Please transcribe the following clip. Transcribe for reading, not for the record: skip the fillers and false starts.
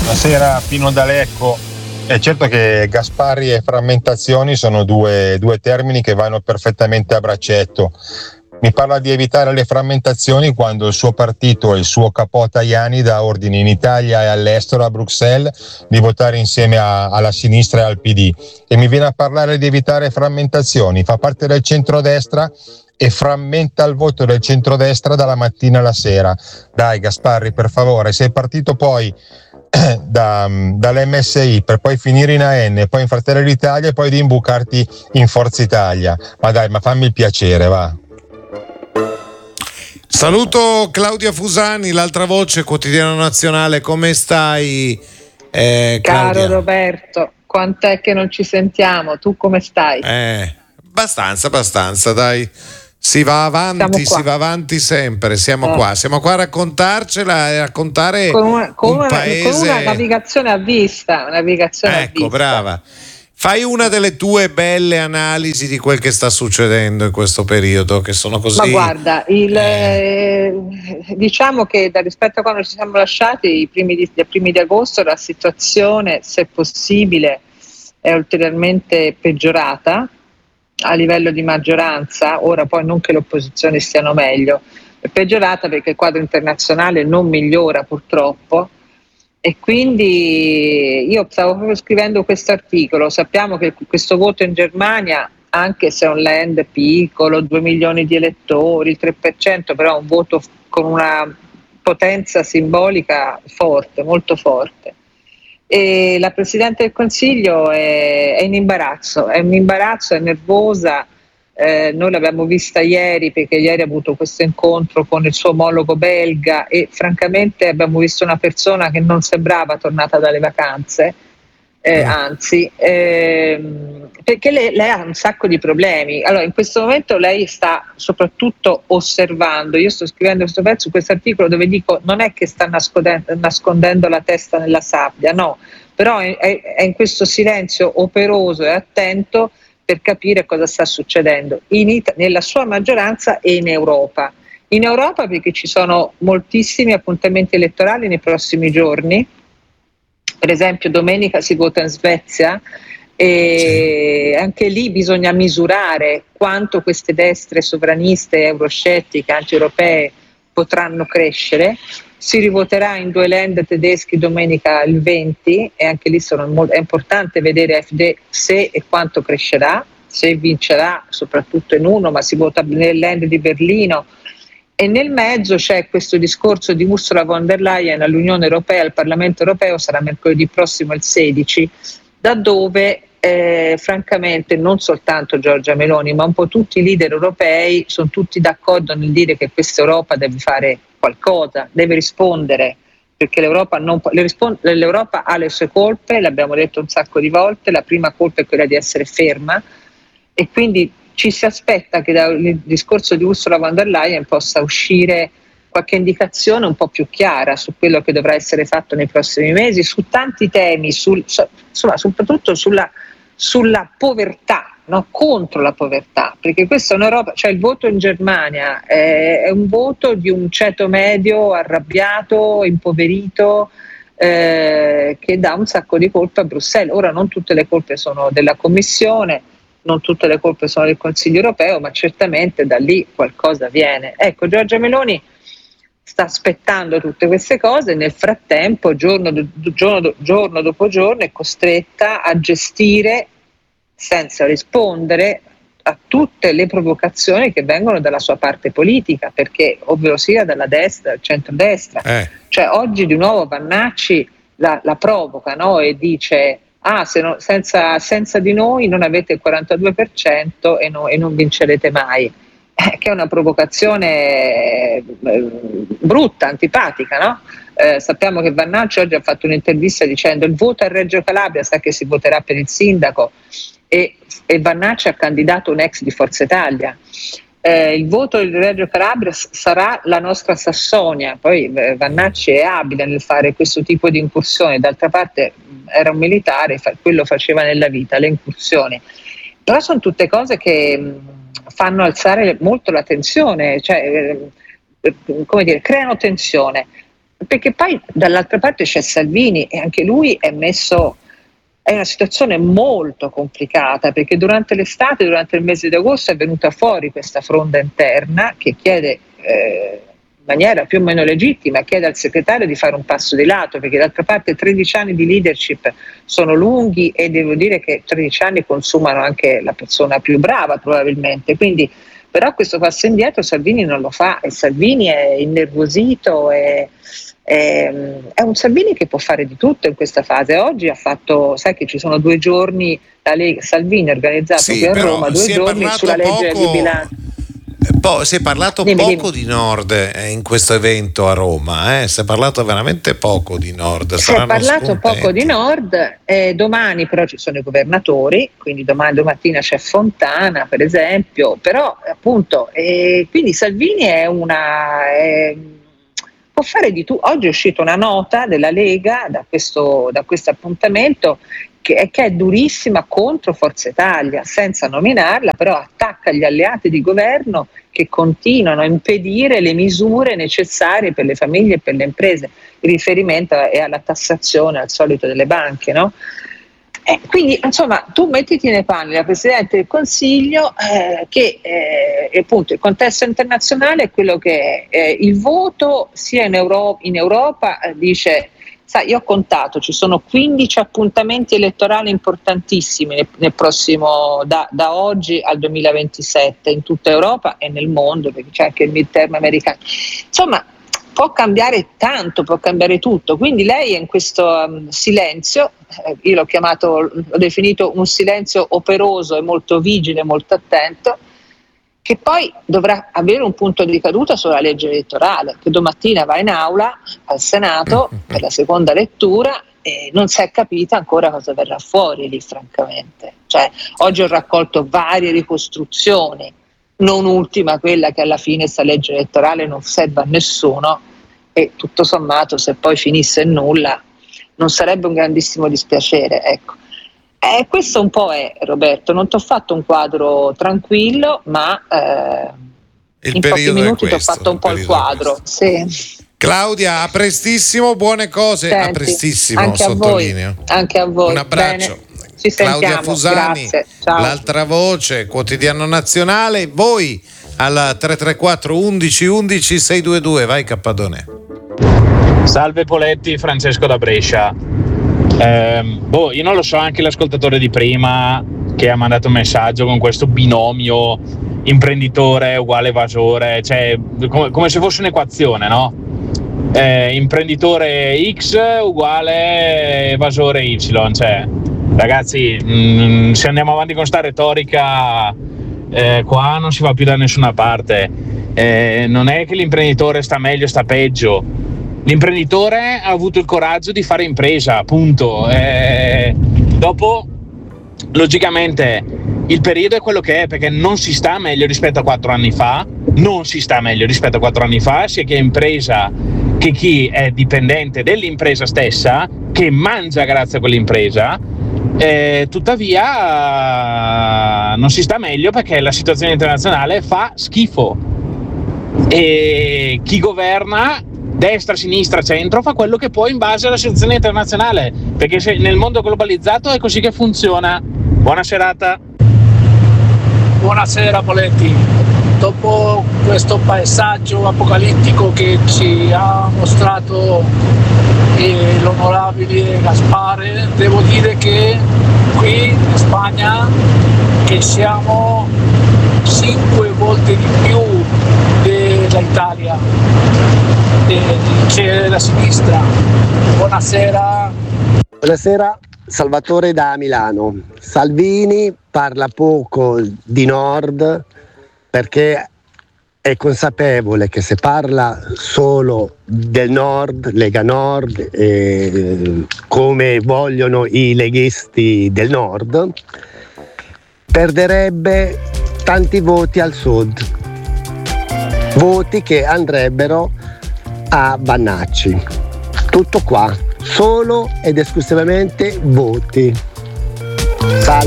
Buonasera Pino D'Alecco. È certo che Gasparri e frammentazioni sono due termini che vanno perfettamente a braccetto. Mi parla di evitare le frammentazioni quando il suo partito e il suo capò Tajani dà ordini in Italia e all'estero, a Bruxelles, di votare insieme alla sinistra e al PD. E mi viene a parlare di evitare frammentazioni. Fa parte del centrodestra e frammenta il voto del centrodestra dalla mattina alla sera. Dai Gasparri, per favore, sei partito poi dall'MSI per poi finire in AN, poi in Fratelli d'Italia e poi di imbucarti in Forza Italia. Ma dai, ma fammi il piacere, va. Saluto Claudia Fusani, l'altra voce, Quotidiano Nazionale. Come stai, Caro Roberto, quant'è che non ci sentiamo? Tu come stai? Abbastanza, dai. Si va avanti sempre. Siamo qua a raccontarcela e raccontare con una paese. con una navigazione a vista. Ecco, brava. Fai una delle tue belle analisi di quel che sta succedendo in questo periodo, che sono così. Ma guarda, diciamo che rispetto a quando ci siamo lasciati, i primi di agosto, la situazione, se possibile, è ulteriormente peggiorata a livello di maggioranza. Ora poi non che l'opposizione stiano meglio, è peggiorata perché il quadro internazionale non migliora purtroppo. E quindi io stavo proprio scrivendo questo articolo. Sappiamo che questo voto in Germania, anche se è un land piccolo, 2 milioni di elettori, il 3%, però è un voto con una potenza simbolica forte, molto forte. E la Presidente del Consiglio è in imbarazzo, è nervosa. Noi l'abbiamo vista ieri, perché ieri ha avuto questo incontro con il suo omologo belga e francamente abbiamo visto una persona che non sembrava tornata dalle vacanze, anzi, perché lei ha un sacco di problemi. Allora, in questo momento lei sta soprattutto osservando. Io sto scrivendo questo articolo dove dico non è che sta nascondendo la testa nella sabbia, no, però è in questo silenzio operoso e attento per capire cosa sta succedendo nella sua maggioranza e in Europa. In Europa perché ci sono moltissimi appuntamenti elettorali nei prossimi giorni. Per esempio domenica si vota in Svezia e anche lì bisogna misurare quanto queste destre sovraniste, euroscettiche, anti-europee potranno crescere. Si rivoterà in 2 land tedeschi domenica il 20 e anche lì è importante vedere AfD se e quanto crescerà, se vincerà soprattutto in uno, ma si vota nel land di Berlino. E nel mezzo c'è questo discorso di Ursula von der Leyen all'Unione Europea, al Parlamento Europeo, sarà mercoledì prossimo il 16, da dove francamente non soltanto Giorgia Meloni, ma un po' tutti i leader europei sono tutti d'accordo nel dire che questa Europa deve fare qualcosa, deve rispondere, perché l'Europa ha le sue colpe, l'abbiamo detto un sacco di volte. La prima colpa è quella di essere ferma e quindi ci si aspetta che dal discorso di Ursula von der Leyen possa uscire qualche indicazione un po' più chiara su quello che dovrà essere fatto nei prossimi mesi, su tanti temi, soprattutto sulla povertà, no? Contro la povertà, perché questa è un'Europa, cioè il voto in Germania è un voto di un ceto medio arrabbiato, impoverito, che dà un sacco di colpe a Bruxelles. Ora non tutte le colpe sono della Commissione, non tutte le colpe sono del Consiglio europeo, ma certamente da lì qualcosa viene. Ecco, Giorgia Meloni sta aspettando tutte queste cose, nel frattempo giorno dopo giorno è costretta a gestire senza rispondere a tutte le provocazioni che vengono dalla sua parte politica, perché ovvero sia dalla destra, dal centrodestra. Cioè oggi di nuovo Vannacci la provoca, no? E dice senza di noi non avete il 42% e non vincerete mai. Che è una provocazione brutta, antipatica, no? Sappiamo che Vannacci oggi ha fatto un'intervista dicendo il voto a Reggio Calabria, sa che si voterà per il sindaco, e Vannacci ha candidato un ex di Forza Italia. Il voto di Reggio Calabria sarà la nostra Sassonia. Poi Vannacci è abile nel fare questo tipo di incursioni, d'altra parte era un militare, quello faceva nella vita, le incursioni. Però sono tutte cose che fanno alzare molto la tensione, cioè come dire, creano tensione. perché poi dall'altra parte c'è Salvini e anche lui è una situazione molto complicata, perché durante l'estate, durante il mese di agosto è venuta fuori questa fronda interna che chiede in maniera più o meno legittima, chiede al segretario di fare un passo di lato, perché d'altra parte 13 anni di leadership sono lunghi e devo dire che 13 anni consumano anche la persona più brava probabilmente, quindi però questo passo indietro Salvini non lo fa e Salvini è innervosito, è un Salvini che può fare di tutto in questa fase. Oggi ha fatto, sai che ci sono 2 giorni, la Lega, Salvini ha organizzato qui a Roma 2 giorni sulla legge di bilancio. Si è parlato poco di Nord in questo evento a Roma, si è parlato veramente poco di Nord. Si è parlato poco di Nord, domani però ci sono i governatori, quindi domattina c'è Fontana per esempio, però appunto quindi Salvini può fare di tutto. Oggi è uscita una nota della Lega da questo appuntamento che è durissima contro Forza Italia, senza nominarla, però attacca gli alleati di governo che continuano a impedire le misure necessarie per le famiglie e per le imprese. Il riferimento è alla tassazione, al solito delle banche, no? Quindi insomma tu mettiti nei panni della Presidente del Consiglio che appunto il contesto internazionale è quello che è. Il voto sia in Europa dice, sai, io ho contato, ci sono 15 appuntamenti elettorali importantissimi nel prossimo da oggi al 2027 in tutta Europa e nel mondo, perché c'è anche il midterm americano. Insomma, può cambiare tanto, può cambiare tutto, quindi lei è in questo silenzio, io l'ho definito un silenzio operoso e molto vigile, molto attento, che poi dovrà avere un punto di caduta sulla legge elettorale, che domattina va in aula al Senato per la seconda lettura e non si è capita ancora cosa verrà fuori lì, francamente. Cioè, oggi ho raccolto varie ricostruzioni, non ultima quella che alla fine questa legge elettorale non serve a nessuno e tutto sommato se poi finisse in nulla non sarebbe un grandissimo dispiacere, ecco. Questo un po' è, Roberto, non ti ho fatto un quadro tranquillo, ma in pochi minuti ti ho fatto un po' il quadro. Sì. Claudia, a prestissimo, buone cose. Senti, a prestissimo, anche sottolineo. Anche a voi. Un abbraccio. Bene. Ci sentiamo. Claudia Fusani, grazie. Ciao. L'altra voce, Quotidiano Nazionale. Voi al 334 11 11 622. Vai Cappadone. Salve Poletti, Francesco da Brescia. Io non lo so, anche l'ascoltatore di prima che ha mandato un messaggio con questo binomio imprenditore uguale evasore, cioè come se fosse un'equazione, no? Imprenditore X uguale evasore Y, cioè ragazzi, se andiamo avanti con sta retorica qua non si va più da nessuna parte. Non è che l'imprenditore sta meglio, sta peggio. L'imprenditore ha avuto il coraggio di fare impresa, punto. Dopo, logicamente, il periodo è quello che è, perché non si sta meglio rispetto a 4 anni fa, sia chi è impresa che chi è dipendente dell'impresa stessa, che mangia grazie a quell'impresa. Tuttavia non si sta meglio perché la situazione internazionale fa schifo e chi governa, destra, sinistra, centro, fa quello che può in base alla situazione internazionale, perché se nel mondo globalizzato è così che funziona. Buona serata. Buonasera Poletti. Dopo questo paesaggio apocalittico che ci ha mostrato l'onorabile Gaspare, devo dire che qui in Spagna che siamo 5 volte di più dell'Italia, c'è la sinistra. Buonasera. Buonasera, Salvatore da Milano. Salvini parla poco di Nord perché è consapevole che se parla solo del Nord, Lega Nord, come vogliono i leghisti del Nord, perderebbe tanti voti al Sud, voti che andrebbero a Bannacci. Tutto qua, solo ed esclusivamente voti. Salve.